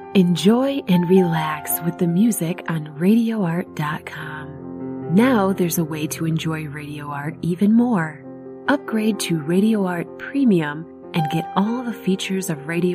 Enjoy and relax with the music on RadioArt.com. Now there's a way to enjoy Radio Art even more. Upgrade to Radio Art Premium and get all the features of Radio